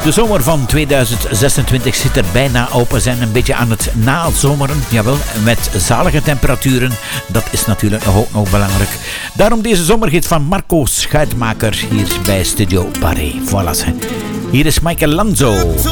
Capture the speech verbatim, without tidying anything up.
De zomer van tweeduizend zesentwintig zit er bijna op. We zijn een beetje aan het nazomeren. Jawel, met zalige temperaturen. Dat is natuurlijk nog ook nog belangrijk. Daarom deze zomerhit van Marco Schuitmaker hier bij Studio Barré. Voilà. Hier is Michael Lanzo.